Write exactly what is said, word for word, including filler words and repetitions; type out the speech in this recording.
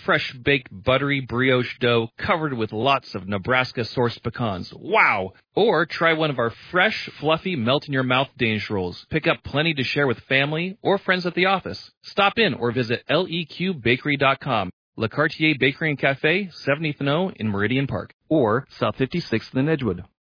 fresh baked buttery brioche dough covered with lots of Nebraska-sourced pecans. Wow! Or try one of our fresh, fluffy, melt-in-your-mouth Danish rolls. Pick up plenty to share with family or friends at the office. Stop in or visit L E Q bakery dot com. Le Cartier Bakery and Cafe, seventieth and O in Meridian Park. Or South fifty-sixth in Edgewood.